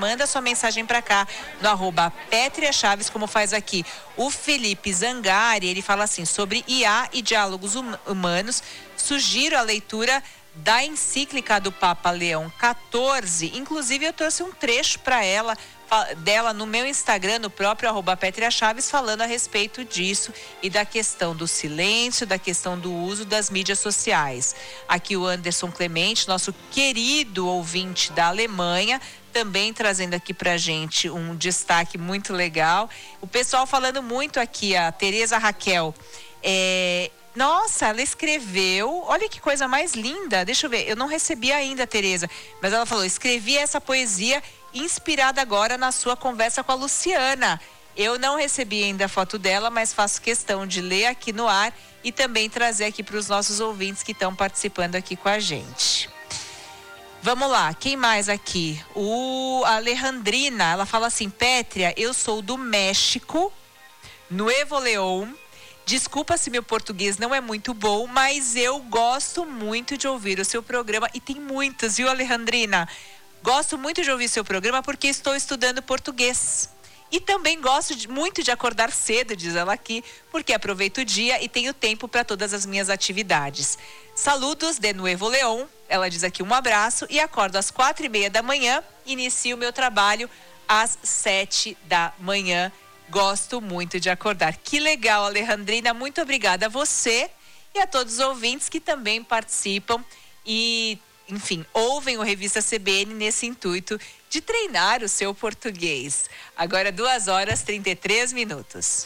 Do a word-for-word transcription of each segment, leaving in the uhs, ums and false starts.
manda sua mensagem para cá no arroba Pétria Chaves, como faz aqui o Felipe Zangari. Ele fala assim, sobre I A e diálogos hum- humanos, sugiro a leitura da encíclica do Papa Leão quatorze. Inclusive eu trouxe um trecho para ela dela no meu Instagram, no próprio arroba Pétria Chaves, falando a respeito disso e da questão do silêncio, da questão do uso das mídias sociais. Aqui o Anderson Clemente, nosso querido ouvinte da Alemanha, também trazendo aqui pra gente um destaque muito legal. O pessoal falando muito aqui, a Tereza Raquel, é... Nossa, ela escreveu, olha que coisa mais linda, deixa eu ver, eu não recebi ainda, Tereza, mas ela falou, escrevi essa poesia inspirada agora na sua conversa com a Luciana. Eu não recebi ainda a foto dela, mas faço questão de ler aqui no ar e também trazer aqui para os nossos ouvintes que estão participando aqui com a gente. Vamos lá, quem mais aqui? O Alejandrina, ela fala assim, Pétria, eu sou do México, Nuevo León. Desculpa se meu português não é muito bom, mas eu gosto muito de ouvir o seu programa. E tem muitos, viu, Alejandrina? Gosto muito de ouvir seu programa porque estou estudando português. E também gosto de, muito de acordar cedo, diz ela aqui, porque aproveito o dia e tenho tempo para todas as minhas atividades. Saludos de Nuevo León. Ela diz aqui um abraço e acordo às quatro e meia da manhã. Inicio o meu trabalho às sete da manhã. Gosto muito de acordar. Que legal, Alejandrina. Muito obrigada a você e a todos os ouvintes que também participam e, enfim, ouvem o Revista C B N nesse intuito de treinar o seu português. Agora, duas horas e trinta e três minutos.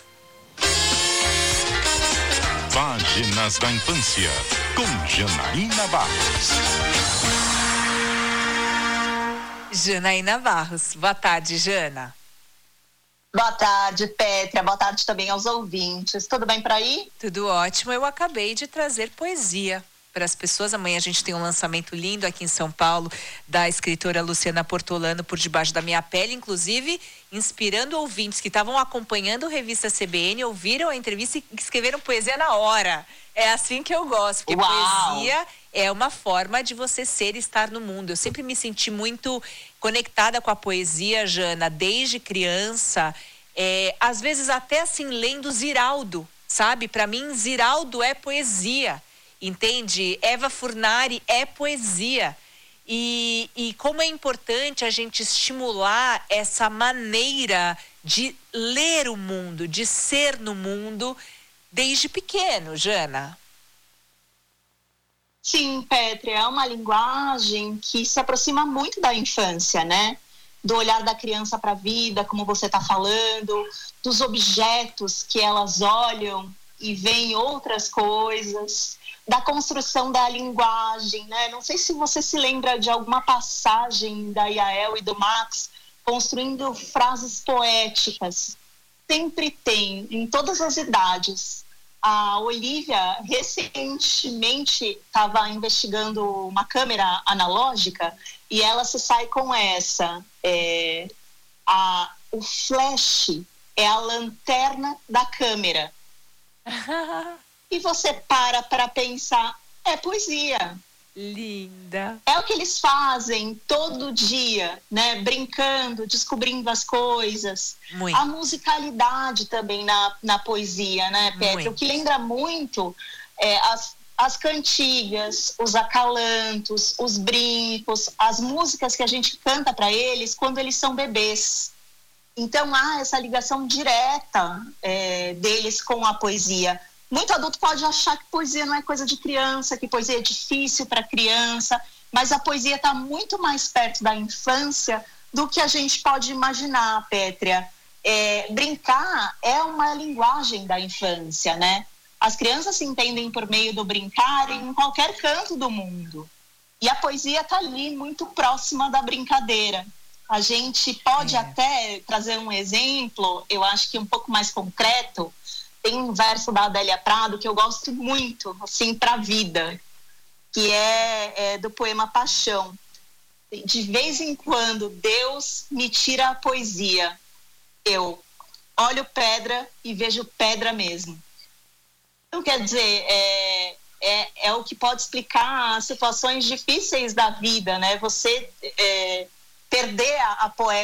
Páginas da Infância, com Janaína Barros. Janaína Barros. Boa tarde, Jana. Boa tarde, Pétria. Boa tarde também aos ouvintes. Tudo bem por aí? Tudo ótimo. Eu acabei de trazer poesia para as pessoas. Amanhã a gente tem um lançamento lindo aqui em São Paulo da escritora Luciana Portolano, Por Debaixo da Minha Pele, inclusive inspirando ouvintes que estavam acompanhando a Revista C B N, ouviram a entrevista e escreveram poesia na hora. É assim que eu gosto, porque Uau. Poesia é uma forma de você ser e estar no mundo. Eu sempre me senti muito conectada com a poesia, Jana, desde criança. É, às vezes até assim, lendo Ziraldo, sabe? Para mim, Ziraldo é poesia, entende? Eva Furnari é poesia. E, e como é importante a gente estimular essa maneira de ler o mundo, de ser no mundo, desde pequeno, Jana. Sim, Pétria, é uma linguagem que se aproxima muito da infância, né? Do olhar da criança para a vida, como você está falando, dos objetos que elas olham e veem outras coisas, da construção da linguagem, né? Não sei se você se lembra de alguma passagem da Yael e do Max construindo frases poéticas. Sempre tem, em todas as idades. A Olivia recentemente estava investigando uma câmera analógica e ela se sai com essa. É, a, o flash é a lanterna da câmera. E você para para pensar, é poesia. Linda. É o que eles fazem todo dia, né? Brincando, descobrindo as coisas. Muito. A musicalidade também na, na poesia, né, Pétria? O que lembra muito é, as, as cantigas, os acalantos, os brincos, as músicas que a gente canta para eles quando eles são bebês. Então há essa ligação direta é, deles com a poesia. Muito adulto pode achar que poesia não é coisa de criança, que poesia é difícil para criança, mas a poesia está muito mais perto da infância do que a gente pode imaginar, Pétria. É, brincar é uma linguagem da infância, né? As crianças se entendem por meio do brincar em qualquer canto do mundo. E a poesia está ali muito próxima da brincadeira. A gente pode é. até trazer um exemplo, eu acho que um pouco mais concreto. Tem um verso da Adélia Prado que eu gosto muito, assim, para a vida, que é, é do poema Paixão. De vez em quando, Deus me tira a poesia. Eu olho pedra e vejo pedra mesmo. Então, quer dizer, é, é, é o que pode explicar as situações difíceis da vida, né? Você é, perder a, a poética